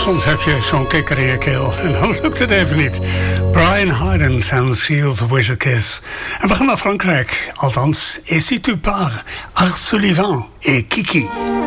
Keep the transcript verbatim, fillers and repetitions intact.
soms heb je zo'n kikker in je keel en dan lukt het even niet. Brian Hydens en Sealed With A Kiss. En we gaan naar Frankrijk. Althans, Et si tu pars, Art Sullivan et Kiki.